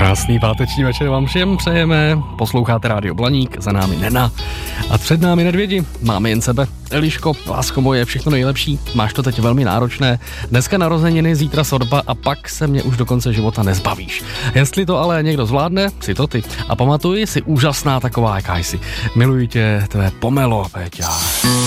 Krásný páteční večer vám všem přejeme. Posloucháte Rádio Blaník, za námi Nena a před námi Nedvědi. Máme jen sebe. Eliško, lásko moje, všechno nejlepší. Máš to teď velmi náročné. Dneska narozeniny, zítra svatba a pak se mě už do konce života nezbavíš. Jestli to ale někdo zvládne, si to ty. A pamatuj, jsi úžasná taková, jaká jsi. Miluji tě, tvé pomelo, Péťa.